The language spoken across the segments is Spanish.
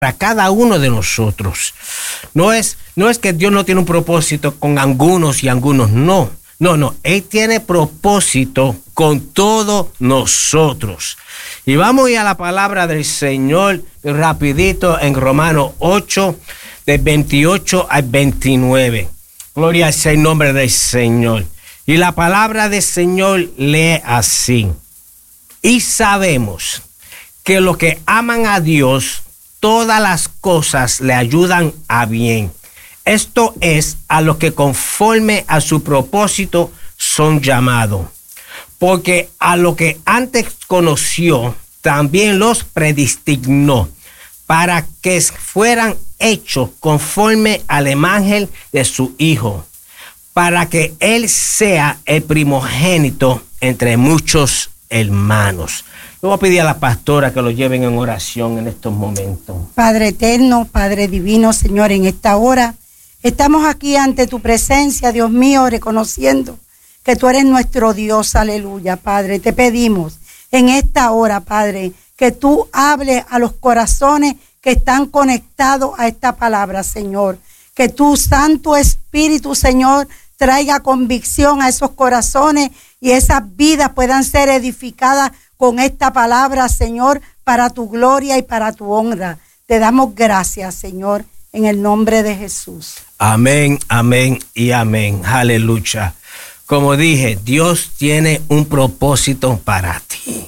para cada uno de nosotros. No es que Dios no tiene un propósito con algunos y algunos no. No, Él tiene propósito con todos nosotros. Y vamos a ir a la palabra del Señor rapidito en Romanos 8, del 28 al 29. Gloria sea el nombre del Señor. Y la palabra del Señor lee así. Y sabemos que los que aman a Dios, todas las cosas le ayudan a bien. Esto es, a los que conforme a su propósito son llamados. Porque a lo que antes conoció, también los predestinó, para que fueran hechos conforme a la imagen de su Hijo, para que Él sea el primogénito entre muchos hermanos. Le voy a pedir a la pastora que lo lleven en oración en estos momentos. Padre eterno, Padre divino, Señor, en esta hora estamos aquí ante tu presencia, Dios mío, reconociendo que tú eres nuestro Dios, aleluya, Padre. Te pedimos en esta hora, Padre, que tú hables a los corazones que están conectados a esta palabra, Señor. Que tu Santo Espíritu, Señor, traiga convicción a esos corazones y esas vidas puedan ser edificadas con esta palabra, Señor, para tu gloria y para tu honra. Te damos gracias, Señor, en el nombre de Jesús. Amén, amén y amén. Aleluya. Como dije, Dios tiene un propósito para ti.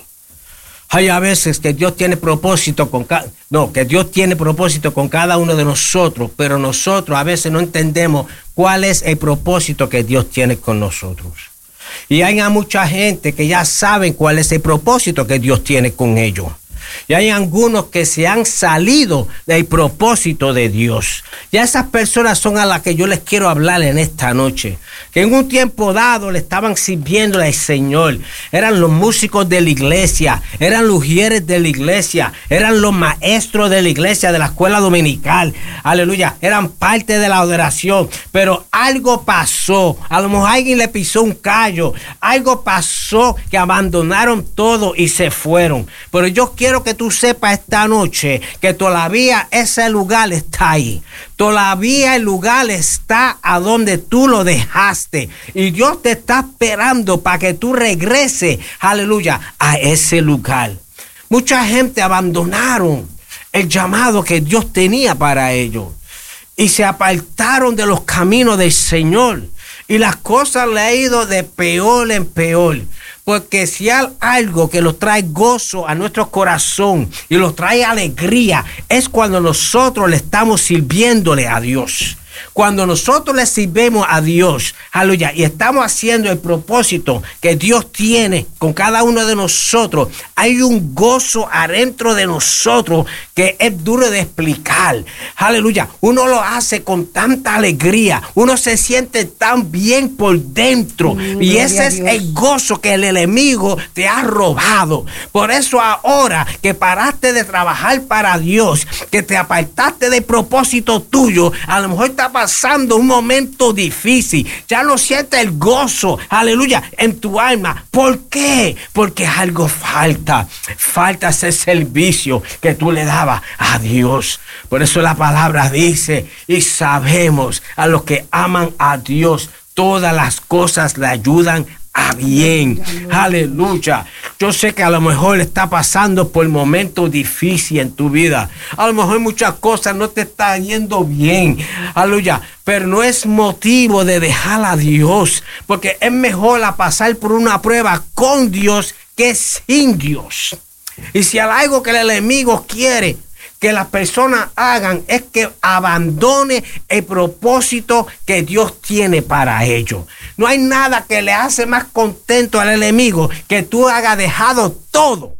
Hay a veces que Dios tiene propósito que Dios tiene propósito con cada uno de nosotros, pero nosotros a veces no entendemos cuál es el propósito que Dios tiene con nosotros. Y hay mucha gente que ya saben cuál es el propósito que Dios tiene con ellos. Y hay algunos que se han salido del propósito de Dios. Y esas personas son a las que yo les quiero hablar en esta noche. Que en un tiempo dado le estaban sirviendo al Señor. Eran los músicos de la iglesia, eran los ujieres de la iglesia, eran los maestros de la iglesia, de la escuela dominical. Aleluya, eran parte de la adoración. Pero algo pasó. A lo mejor alguien le pisó un callo. Algo pasó que abandonaron todo y se fueron. Pero yo quiero que tú sepas esta noche que todavía ese lugar está ahí. Todavía el lugar está a donde tú lo dejaste. Y Dios te está esperando para que tú regreses, aleluya, a ese lugar. Mucha gente abandonaron el llamado que Dios tenía para ellos. Y se apartaron de los caminos del Señor. Y las cosas le han ido de peor en peor. Porque si hay algo que nos trae gozo a nuestro corazón y nos trae alegría, es cuando nosotros le estamos sirviéndole a Dios. Cuando nosotros le sirvemos a Dios, aleluya, y estamos haciendo el propósito que Dios tiene con cada uno de nosotros, hay un gozo adentro de nosotros que es duro de explicar. Aleluya, uno lo hace con tanta alegría, uno se siente tan bien por dentro, y ese es el gozo que el enemigo te ha robado. Por eso ahora que paraste de trabajar para Dios, que te apartaste del propósito tuyo, a lo mejor está pasando un momento difícil, ya no sientes el gozo, aleluya, en tu alma. ¿Por qué? Porque algo falta ese servicio que tú le dabas a Dios. Por eso la palabra dice, y sabemos a los que aman a Dios, todas las cosas le ayudan a bien. Aleluya. Yo sé que a lo mejor está pasando por momentos difíciles en tu vida. A lo mejor muchas cosas no te están yendo bien. Aleluya. Pero no es motivo de dejar a Dios. Porque es mejor pasar por una prueba con Dios que sin Dios. Y si hay algo que el enemigo quiere que las personas hagan, es que abandone el propósito que Dios tiene para ellos. No hay nada que le hace más contento al enemigo que tú hayas dejado todo,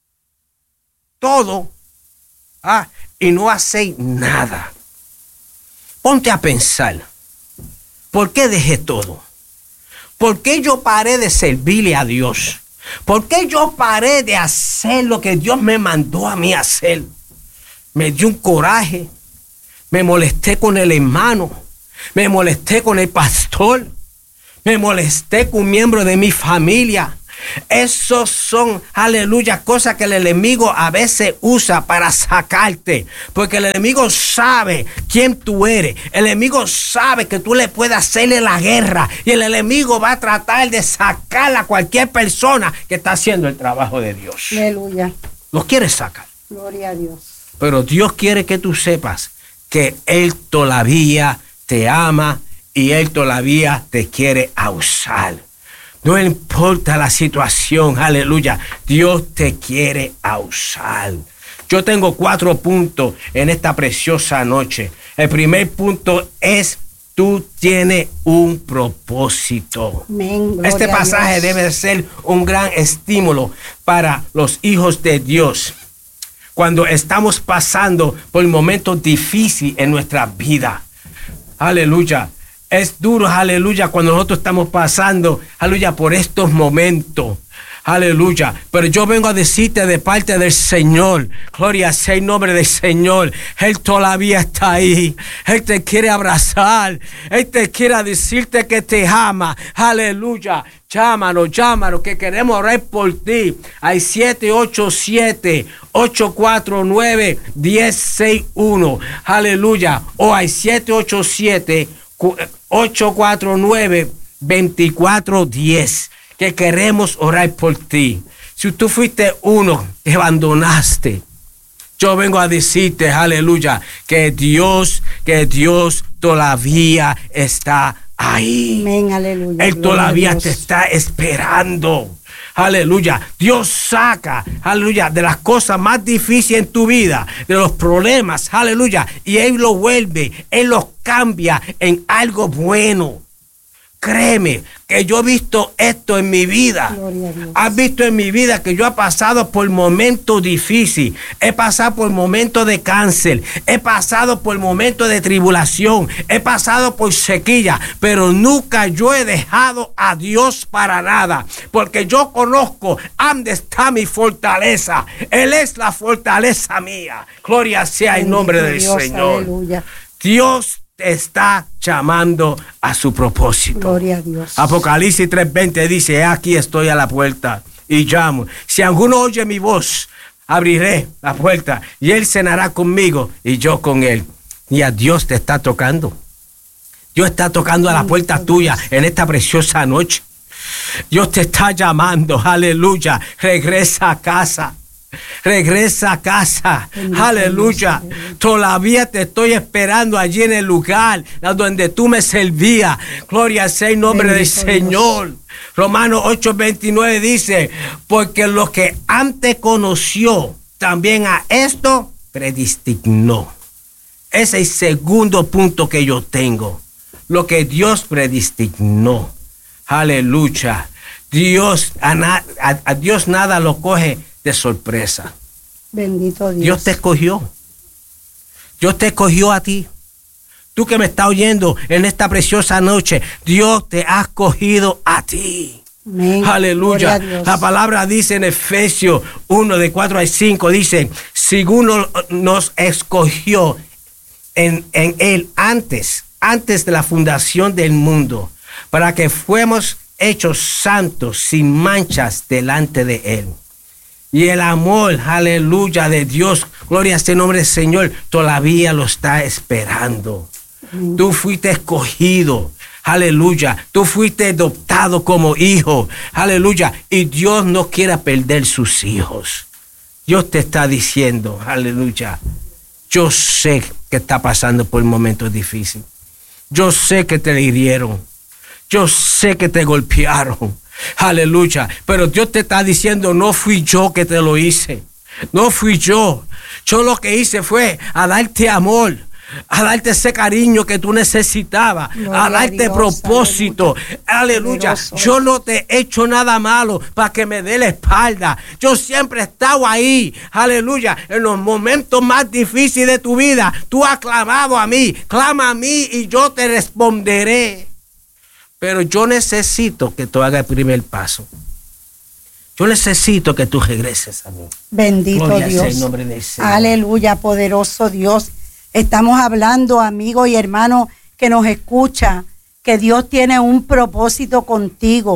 y no hacer nada. Ponte a pensar, ¿por qué dejé todo? ¿Por qué yo paré de servirle a Dios? ¿Por qué yo paré de hacer lo que Dios me mandó a mí hacer? Me dio un coraje, me molesté con el hermano, me molesté con el pastor, me molesté con un miembro de mi familia, Esos son, aleluya, cosas que el enemigo a veces usa para sacarte. Porque el enemigo sabe quién tú eres. El enemigo sabe que tú le puedes hacerle la guerra. Y el enemigo va a tratar de sacar a cualquier persona que está haciendo el trabajo de Dios. Aleluya. Los quiere sacar. Gloria a Dios. Pero Dios quiere que tú sepas que Él todavía te ama y Él todavía te quiere usar. No importa la situación, aleluya, Dios te quiere usar. Yo tengo 4 puntos en esta preciosa noche. El primer punto es: tú tienes un propósito. Amén, este pasaje debe ser un gran estímulo para los hijos de Dios cuando estamos pasando por momentos difíciles en nuestra vida. Aleluya. Es duro, aleluya, cuando nosotros estamos pasando, aleluya, por estos momentos. Aleluya. Pero yo vengo a decirte de parte del Señor, gloria sea el nombre del Señor. Él todavía está ahí. Él te quiere abrazar. Él te quiere decirte que te ama. Aleluya. Llámanos, que queremos orar por ti. Hay 787-849-1061. Aleluya. O hay 787-849-2410. Que queremos orar por ti. Si tú fuiste uno que abandonaste, yo vengo a decirte, aleluya, que Dios todavía está ahí. Amén, aleluya. Él todavía te está esperando. Aleluya. Dios saca, aleluya, de las cosas más difíciles en tu vida, de los problemas, aleluya, y Él lo vuelve, Él los cambia en algo bueno. Créeme que yo he visto esto en mi vida. Has visto en mi vida que yo he pasado por momentos difíciles. He pasado por momentos de cáncer. He pasado por momentos de tribulación. He pasado por sequía. Pero nunca yo he dejado a Dios para nada. Porque yo conozco dónde está mi fortaleza. Él es la fortaleza mía. Gloria sea el nombre del Señor. Aleluya. Dios te está llamando a su propósito. Gloria a Dios. Apocalipsis 3:20 dice: aquí estoy a la puerta y llamo. Si alguno oye mi voz, abriré la puerta y Él cenará conmigo y yo con Él. Y a Dios te está tocando. Dios está tocando a la puerta tuya en esta preciosa noche. Dios te está llamando. Aleluya. Regresa a casa. Regresa a casa. Aleluya. Todavía te estoy esperando allí en el lugar donde tú me servías. Gloria sea el nombre del Señor. Romanos 8:29 dice: porque lo que antes conoció, también a esto predestinó. Ese es el segundo punto que yo tengo. Lo que Dios predestinó. Aleluya. A Dios nada lo coge de sorpresa. Bendito Dios. Dios te escogió. Dios te escogió a ti. Tú que me estás oyendo en esta preciosa noche, Dios te ha escogido a ti. Amén. Aleluya. La palabra dice en Efesios 1:4-5, dice: según nos escogió en Él antes de la fundación del mundo, para que fuéramos hechos santos sin manchas delante de Él. Y el amor, aleluya, de Dios, gloria a este nombre del Señor, todavía lo está esperando. Tú fuiste escogido, aleluya. Tú fuiste adoptado como hijo, aleluya. Y Dios no quiere perder sus hijos. Dios te está diciendo, aleluya, yo sé que está pasando por momentos difíciles. Yo sé que te hirieron. Yo sé que te golpearon. Aleluya. Pero Dios te está diciendo: no fui yo que te lo hice. No fui yo. Yo lo que hice fue a darte amor, a darte ese cariño que tú necesitabas, a darte propósito. Aleluya. Yo no te he hecho nada malo para que me dé la espalda. Yo siempre he estado ahí. Aleluya. En los momentos más difíciles de tu vida, tú has clamado a mí. Clama a mí y yo te responderé. Pero yo necesito que tú hagas el primer paso. Yo necesito que tú regreses a mí. Bendito Gloria Dios. sea el nombre del Señor. Aleluya, poderoso Dios. Estamos hablando, amigo y hermano que nos escucha, que Dios tiene un propósito contigo.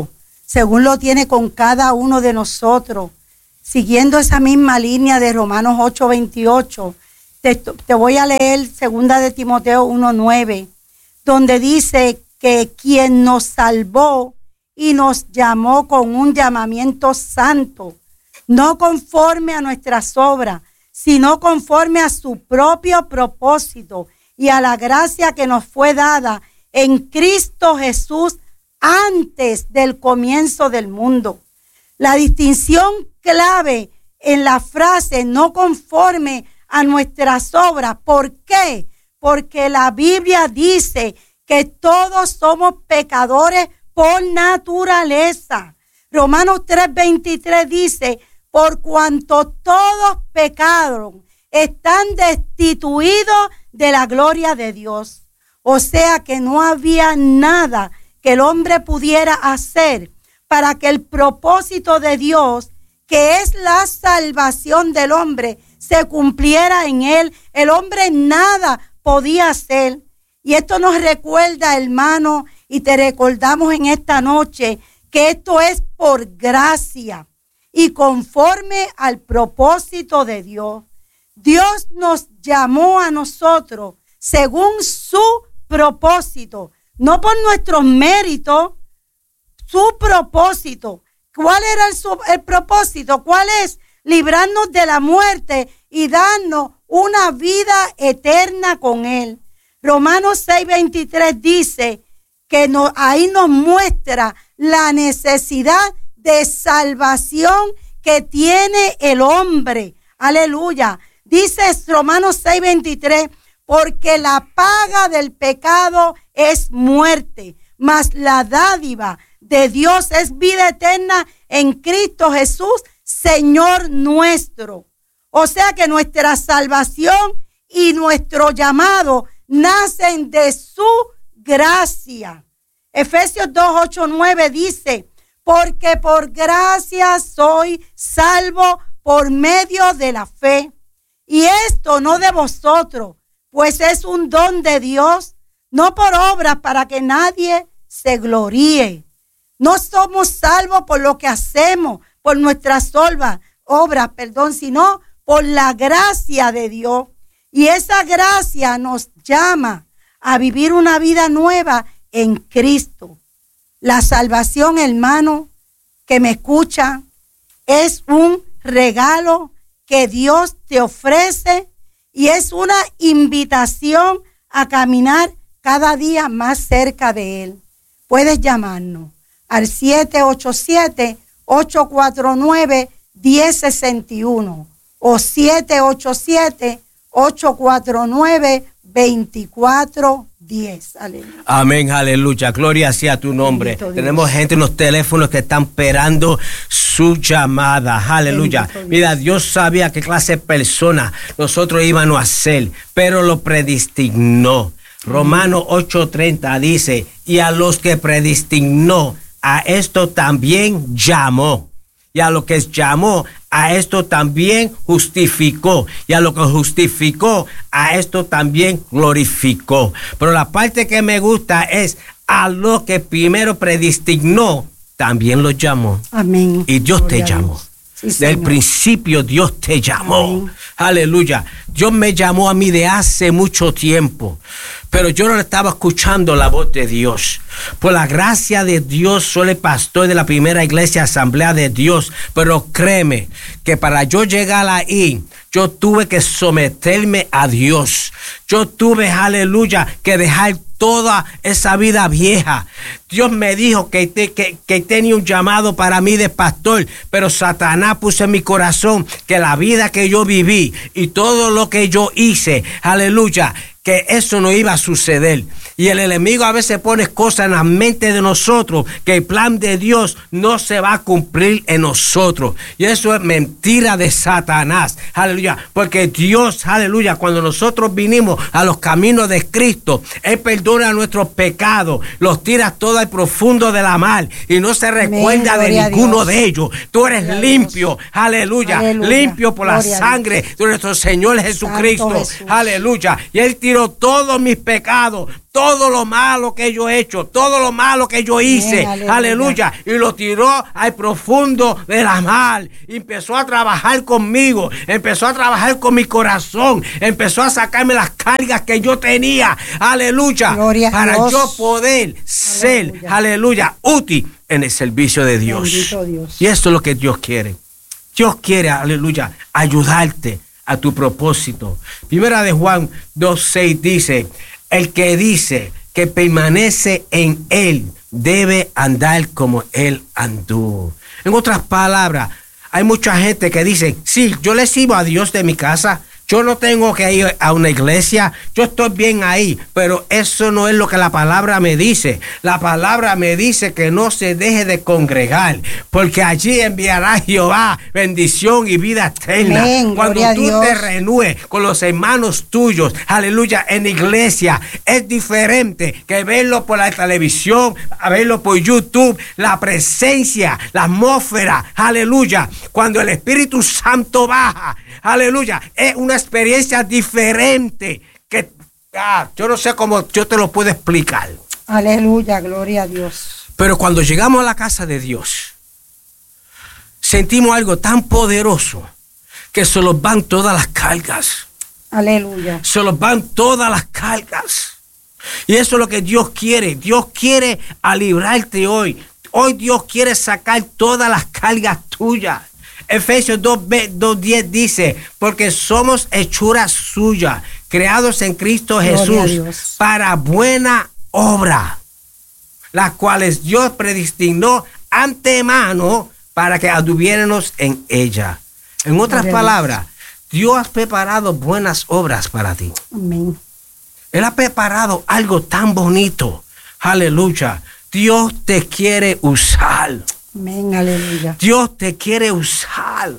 según lo tiene con cada uno de nosotros. Siguiendo esa misma línea de Romanos 8:28, te voy a leer 2 de Timoteo 1:9, donde dice que quien nos salvó y nos llamó con un llamamiento santo, no conforme a nuestras obras, sino conforme a su propio propósito y a la gracia que nos fue dada en Cristo Jesús antes del comienzo del mundo. La distinción clave en la frase no conforme a nuestras obras. ¿Por qué? Porque la Biblia dice que todos somos pecadores por naturaleza. Romanos 3:23 dice, por cuanto todos pecaron, están destituidos de la gloria de Dios. O sea que no había nada que el hombre pudiera hacer para que el propósito de Dios, que es la salvación del hombre, se cumpliera en él. El hombre nada podía hacer. Y esto nos recuerda, hermano, y te recordamos en esta noche, que esto es por gracia y conforme al propósito de Dios. Dios nos llamó a nosotros según su propósito, no por nuestros méritos, su propósito. ¿Cuál era el propósito? ¿Cuál es? Librarnos de la muerte y darnos una vida eterna con Él. Romanos 6:23 dice que ahí nos muestra la necesidad de salvación que tiene el hombre. Aleluya. Dice Romanos 6:23, porque la paga del pecado es muerte, mas la dádiva de Dios es vida eterna en Cristo Jesús, Señor nuestro. O sea que nuestra salvación y nuestro llamado nacen de su gracia. Efesios 2:8-9 dice, porque por gracia soy salvo por medio de la fe. Y esto no de vosotros, pues es un don de Dios, no por obras para que nadie se gloríe. No somos salvos por lo que hacemos, por nuestras obras, sino por la gracia de Dios. Y esa gracia nos llama a vivir una vida nueva en Cristo. La salvación, hermano, que me escucha, es un regalo que Dios te ofrece y es una invitación a caminar cada día más cerca de Él. Puedes llamarnos al 787-849-1061 o 787-849-2410. Aleluya. Amén, aleluya. Gloria sea tu nombre. Tenemos gente en los teléfonos que están esperando su llamada. Aleluya. Mira, Dios sabía qué clase de persona nosotros íbamos a ser, pero lo predestinó. Romanos 8:30 dice, y a los que predestinó, a esto también llamó. Y a lo que llamó, a esto también justificó. Y a lo que justificó, a esto también glorificó. Pero la parte que me gusta es, a lo que primero predestinó, también lo llamó. Amén. Y Dios te llamó. Sí, del principio Dios te llamó. Amén. Aleluya. Dios me llamó a mí de hace mucho tiempo, pero yo no estaba escuchando la voz de Dios. Por la gracia de Dios, soy el pastor de la primera iglesia Asamblea de Dios, pero créeme que para yo llegar ahí, yo tuve que someterme a Dios. Yo tuve, aleluya, que dejar toda esa vida vieja. Dios me dijo que tenía un llamado para mí de pastor, pero Satanás puso en mi corazón que la vida que yo viví y todo lo que yo hice, aleluya, que eso no iba a suceder. Y el enemigo a veces pone cosas en la mente de nosotros, que el plan de Dios no se va a cumplir en nosotros. Y eso es mentira de Satanás. Aleluya. Porque Dios, aleluya, cuando nosotros vinimos a los caminos de Cristo, Él perdona nuestros pecados, los tira todo al profundo de la mar y no se recuerda de ninguno de ellos. Tú eres limpio. Aleluya. Limpio por la sangre de nuestro Señor Jesucristo. Aleluya. Y Él tiró todos mis pecados, todo lo malo que yo he hecho, todo lo malo que yo hice, aleluya, y lo tiró al profundo de la mar. Empezó a trabajar conmigo, empezó a trabajar con mi corazón, empezó a sacarme las cargas que yo tenía, aleluya, para yo poder ser, aleluya, útil en el servicio de Dios. Y esto es lo que Dios quiere. Dios quiere, aleluya, ayudarte a tu propósito. Primera de Juan 2:6 dice: el que dice que permanece en él debe andar como él anduvo. En otras palabras, hay mucha gente que dice: sí, yo le sirvo a Dios de mi casa, yo no tengo que ir a una iglesia, yo estoy bien ahí, pero eso no es lo que la palabra me dice. La palabra me dice que no se deje de congregar, porque allí enviará Jehová bendición y vida eterna. Amén, cuando tú te reúnes con los hermanos tuyos, aleluya, en iglesia, es diferente que verlo por la televisión, a verlo por YouTube. La presencia, la atmósfera, aleluya, cuando el Espíritu Santo baja, aleluya, es una experiencia diferente que yo no sé cómo yo te lo puedo explicar. Aleluya, gloria a Dios. Pero cuando llegamos a la casa de Dios, sentimos algo tan poderoso que se nos van todas las cargas. Aleluya. Se nos van todas las cargas. Y eso es lo que Dios quiere. Dios quiere librarte hoy. Hoy Dios quiere sacar todas las cargas tuyas. Efesios 2:10 dice: porque somos hechura suya, creados en Cristo Jesús para buena obra, las cuales Dios predestinó antemano para que anduviéramos en ella. En otras palabras, Dios ha preparado buenas obras para ti. Amén. Él ha preparado algo tan bonito. Aleluya. Dios te quiere usar. Amén, aleluya. Dios te quiere usar.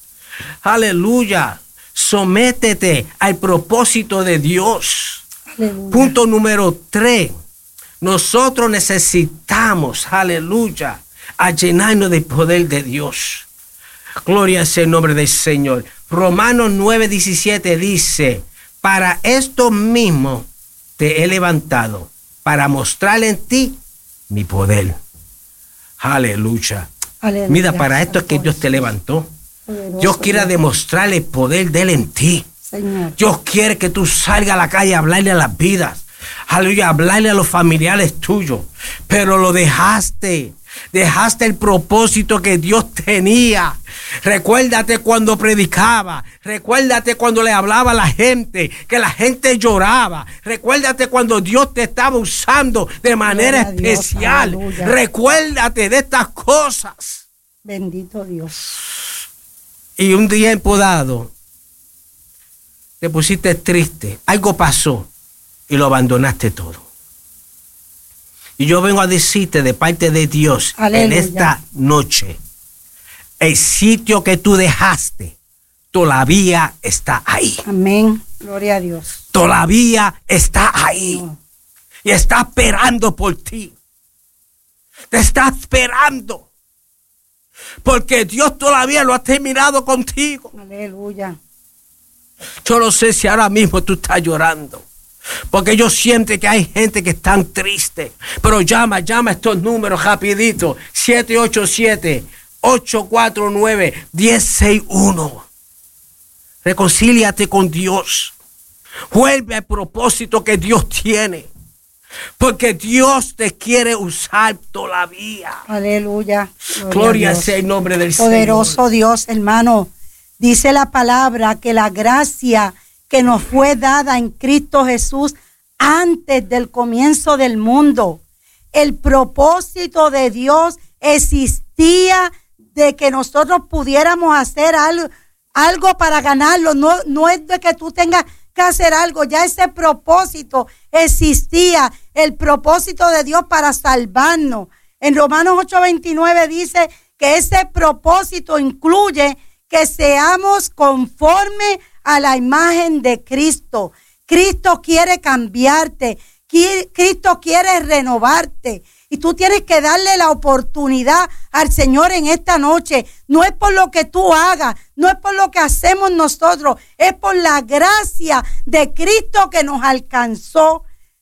Aleluya. Sométete al propósito de Dios. Aleluya. Punto número 3. Nosotros necesitamos, aleluya, a llenarnos del poder de Dios. Gloria sea el nombre del Señor. Romanos 9:17 dice: para esto mismo te he levantado, para mostrar en ti mi poder. Aleluya. Aleluya. Mira, para esto es que Dios te levantó. Dios quiere demostrar el poder de Él en ti. Señor. Dios quiere que tú salgas a la calle a hablarle a las vidas. Aleluya, hablarle a los familiares tuyos. Pero lo dejaste. Dejaste el propósito que Dios tenía. Recuérdate cuando predicaba. Recuérdate cuando le hablaba a la gente, que la gente lloraba. Recuérdate cuando Dios te estaba usando de manera especial. Aleluya. Recuérdate de estas cosas. Bendito Dios. Y un tiempo dado te pusiste triste. Algo pasó y lo abandonaste todo. Y yo vengo a decirte de parte de Dios, aleluya, en esta noche, el sitio que tú dejaste todavía está ahí. Amén. Gloria a Dios. Todavía está ahí. No. Y está esperando por ti. Te está esperando. Porque Dios todavía lo ha terminado contigo. Aleluya. Yo no sé si ahora mismo tú estás llorando. Porque yo siento que hay gente que están triste. Pero llama estos números rapidito. 787-849-1061. Reconcíliate con Dios. Vuelve al propósito que Dios tiene. Porque Dios te quiere usar todavía. Aleluya. Gloria sea el nombre del Señor. Poderoso Dios, hermano. Dice la palabra que la gracia que nos fue dada en Cristo Jesús antes del comienzo del mundo. El propósito de Dios existía de que nosotros pudiéramos hacer algo para ganarlo. No es de que tú tengas que hacer algo. Ya ese propósito existía. El propósito de Dios para salvarnos. En Romanos 8:29 dice que ese propósito incluye que seamos conforme a la imagen de Cristo. Cristo quiere cambiarte. Cristo quiere renovarte. Y tú tienes que darle la oportunidad al Señor en esta noche. No es por lo que tú hagas, no es por lo que hacemos nosotros, es por la gracia de Cristo que nos alcanzó.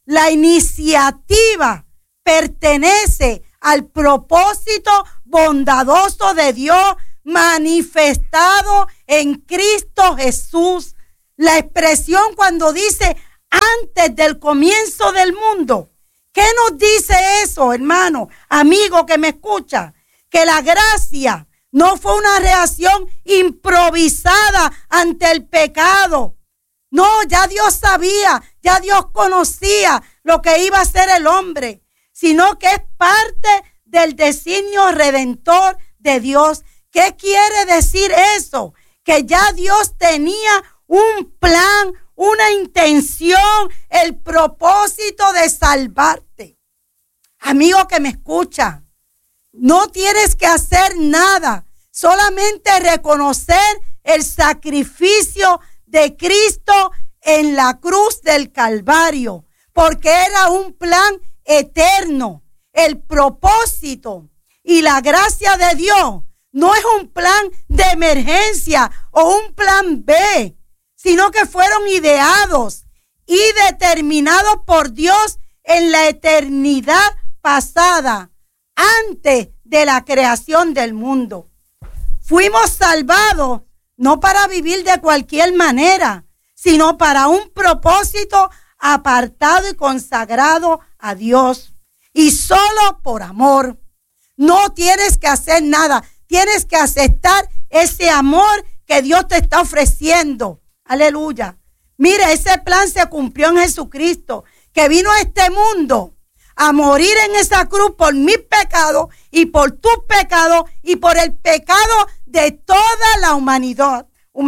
la iniciativa pertenece al propósito bondadoso de Dios manifestado en Cristo Jesús. La expresión cuando dice antes del comienzo del mundo. ¿Qué nos dice eso, hermano, amigo que me escucha? Que la gracia no fue una reacción improvisada ante el pecado. No, ya Dios sabía, ya Dios conocía lo que iba a hacer el hombre, sino que es parte del designio redentor de Dios. ¿Qué quiere decir eso? Que ya Dios tenía un plan, una intención, el propósito de salvarte. Amigo que me escucha, no tienes que hacer nada, solamente reconocer el sacrificio de Cristo en la cruz del Calvario, porque era un plan eterno. El propósito y la gracia de Dios no es un plan de emergencia o un plan B, sino que fueron ideados y determinados por Dios en la eternidad pasada, antes de la creación del mundo. Fuimos salvados no para vivir de cualquier manera, sino para un propósito apartado y consagrado a Dios, y solo por amor. No tienes que hacer nada, tienes que aceptar ese amor que Dios te está ofreciendo. Aleluya. Mire, ese plan se cumplió en Jesucristo, que vino a este mundo a morir en esa cruz por mis pecados y por tus pecados y por el pecado de toda la humanidad.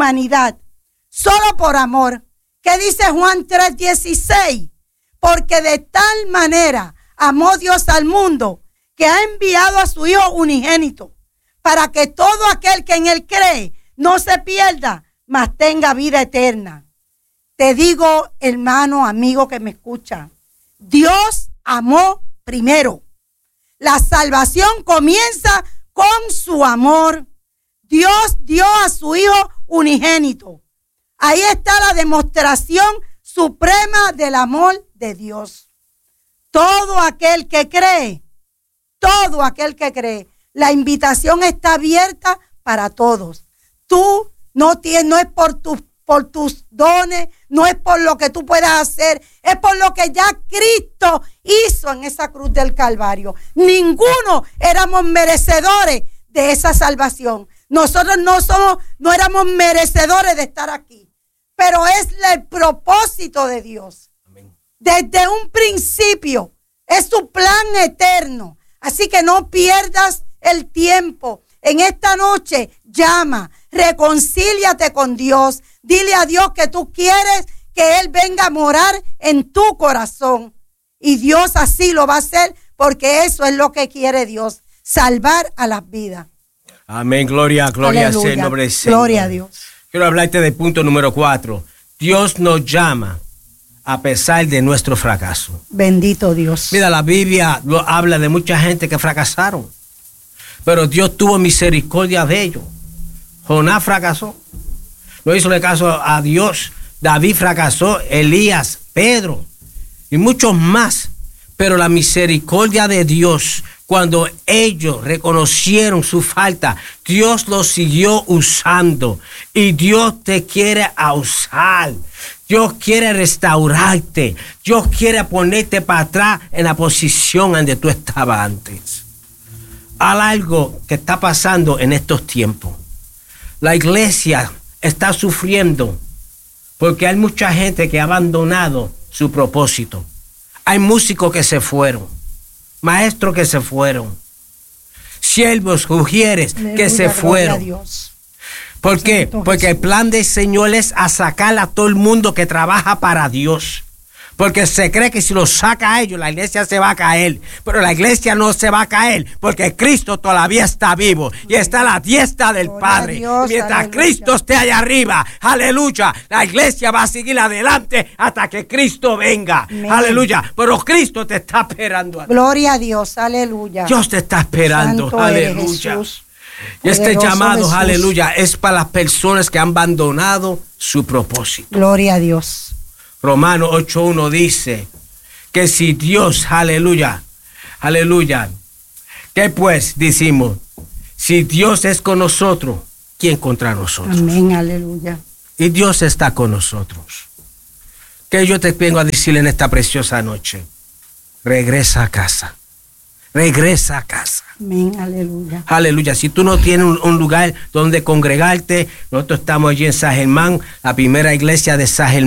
Solo por amor. ¿Qué dice Juan 3:16? Porque de tal manera amó Dios al mundo que ha enviado a su Hijo unigénito, para que todo aquel que en él cree no se pierda, mas tenga vida eterna. Te digo, hermano, amigo que me escucha, Dios amó primero. La salvación comienza con su amor. Dios dio a su Hijo unigénito. Ahí está la demostración suprema del amor de Dios. Todo aquel que cree, la invitación está abierta para todos. Tú no es por tus dones, no es por lo que tú puedas hacer, es por lo que ya Cristo hizo en esa cruz del Calvario. Ninguno éramos merecedores de esa salvación. Nosotros no éramos merecedores de estar aquí, pero es el propósito de Dios. Amén. Desde un principio es su plan eterno. Así que no pierdas el tiempo. En esta noche llama, reconcíliate con Dios. Dile a Dios que tú quieres que Él venga a morar en tu corazón. Y Dios así lo va a hacer, porque eso es lo que quiere Dios, salvar a las vidas. Amén, gloria al nombre del Señor. Gloria a Dios. Quiero hablarte del punto número 4. Dios nos llama a pesar de nuestro fracaso. Bendito Dios. Mira, la Biblia habla de mucha gente que fracasaron, pero Dios tuvo misericordia de ellos. Jonás fracasó, no hizo caso a Dios. David fracasó, Elías, Pedro y muchos más. Pero la misericordia de Dios, cuando ellos reconocieron su falta, Dios los siguió usando. Y Dios te quiere usar. Dios quiere restaurarte. Dios quiere ponerte para atrás en la posición donde tú estabas antes. Hay algo que está pasando en estos tiempos. La iglesia está sufriendo porque hay mucha gente que ha abandonado su propósito. Hay músicos que se fueron, maestros que se fueron, siervos, mujeres que se fueron. ¿Por qué? Porque el plan del Señor es a sacar a todo el mundo que trabaja para Dios. Porque se cree que si lo saca a ellos, la iglesia se va a caer. Pero la iglesia no se va a caer, porque Cristo todavía está vivo y está a la diestra del Padre. Dios, mientras aleluya. Cristo esté allá arriba, aleluya, la iglesia va a seguir adelante hasta que Cristo venga. Amén. Aleluya. Pero Cristo te está esperando. Gloria a Dios, aleluya. Dios te está esperando, Santo aleluya. Y este llamado, Jesús. Aleluya, es para las personas que han abandonado su propósito. Gloria a Dios. Romanos 8:1 dice que si Dios, aleluya, aleluya, que pues decimos, si Dios es con nosotros, ¿quién contra nosotros? Amén, aleluya. Y Dios está con nosotros. Que yo te vengo a decir en esta preciosa noche, regresa a casa. Regresa a casa. Amén, aleluya. Aleluya. Si tú no tienes un lugar donde congregarte, nosotros estamos allí en San Germán, la primera iglesia de San Germán.